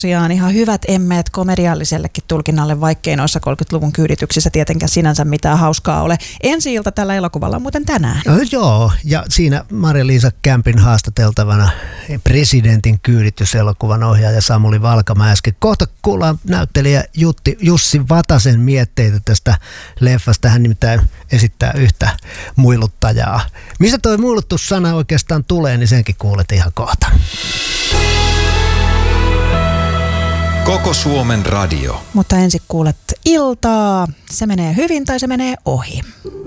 Tosiaan ihan hyvät emmeet komediallisellekin tulkinnalle, vaikkei noissa 30-luvun kyydityksissä tietenkään sinänsä mitään hauskaa ole. Ensi-ilta tällä elokuvalla on muuten tänään. No, joo, ja siinä Marja-Liisa Kämpin haastateltavana presidentin kyydityselokuvan ohjaaja Samuli Valkamäeski. Kohta kuullaan näyttelijä Jussi Vatasen mietteitä tästä leffasta. Hän nimittäin esittää yhtä muiluttajaa. Mistä toi muilutussana oikeastaan tulee, niin senkin kuulet ihan kohta. Koko Suomen radio. Mutta ensin kuulet iltaa. Se menee hyvin tai se menee ohi.